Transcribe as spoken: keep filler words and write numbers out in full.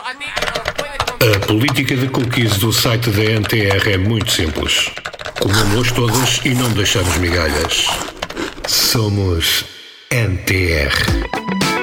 A política de cookies do site da N T R é muito simples. Comemos todas e não deixamos migalhas. Somos N T R.